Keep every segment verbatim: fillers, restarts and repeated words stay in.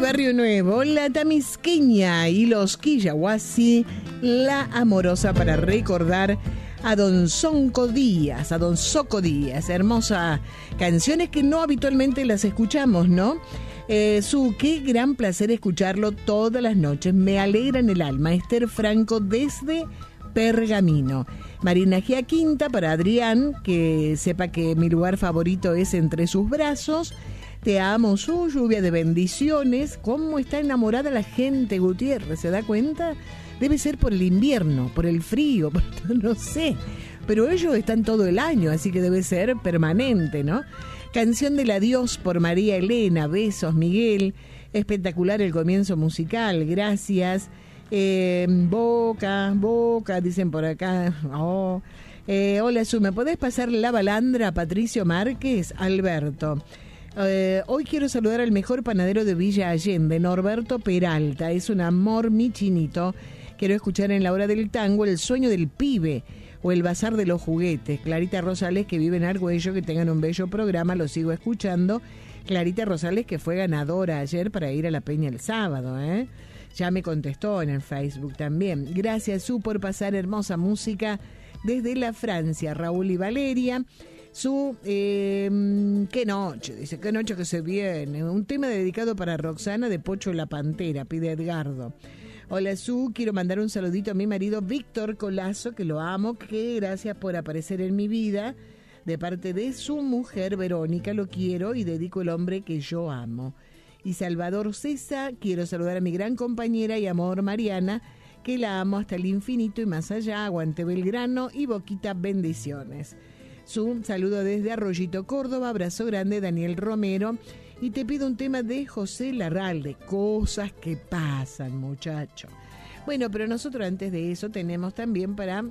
Barrio Nuevo, la tamisqueña y los quillahuasi, la amorosa para recordar a Don Sonco Díaz, a Don Soco Díaz. Hermosas canciones que no habitualmente las escuchamos, ¿no? Eh, su, qué gran placer escucharlo todas las noches. Me alegra en el alma. Esther Franco desde Pergamino. Marina Giaquinta para Adrián, que sepa que mi lugar favorito es entre sus brazos. Te amo, su lluvia de bendiciones. ¿Cómo está enamorada la gente, Gutiérrez? ¿Se da cuenta? Debe ser por el invierno, por el frío, por, no sé. Pero ellos están todo el año, así que debe ser permanente, ¿no? Canción del adiós por María Elena. Besos, Miguel. Espectacular el comienzo musical. Gracias. Eh, boca, boca, dicen por acá. Oh. Eh, hola, Su, ¿me podés pasar la balandra a Patricio Márquez? Alberto. Eh, hoy quiero saludar al mejor panadero de Villa Allende, Norberto Peralta. Es un amor, mi chinito. Quiero escuchar en la hora del tango El sueño del pibe o El bazar de los juguetes. Clarita Rosales, que vive en Argüello, que tengan un bello programa, lo sigo escuchando. Clarita Rosales, que fue ganadora ayer para ir a la Peña el sábado, ¿eh? Ya me contestó en el Facebook también. Gracias, Su, por pasar hermosa música desde la Francia. Raúl y Valeria. Su, eh, qué noche, dice, qué noche que se viene. Un tema dedicado para Roxana de Pocho la Pantera, pide Edgardo. Hola, Su, quiero mandar un saludito a mi marido Víctor Colazo, que lo amo, que gracias por aparecer en mi vida. De parte de su mujer Verónica, lo quiero y dedico el hombre que yo amo. Y Salvador César, quiero saludar a mi gran compañera y amor Mariana, que la amo hasta el infinito y más allá. Aguante Belgrano y Boquita, bendiciones. Su saludo desde Arroyito, Córdoba. Abrazo grande, Daniel Romero. Y te pido un tema de José Larralde. Cosas que pasan, muchacho. Bueno, pero nosotros antes de eso tenemos también para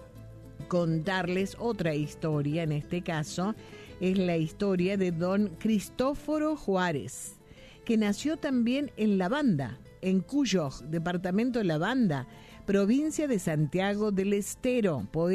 contarles otra historia. En este caso es la historia de don Cristóforo Juárez, que nació también en La Banda, en Cuyo, departamento de La Banda, provincia de Santiago del Estero.